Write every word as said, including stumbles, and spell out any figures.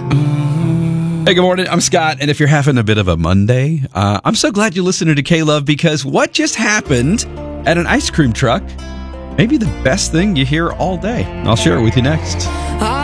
Hey, good morning. I'm Scott, and if you're having a bit of a Monday, uh, I'm so glad you're listening to K-Love, because what just happened at an ice cream truck may be the best thing you hear all day. I'll share it with you next.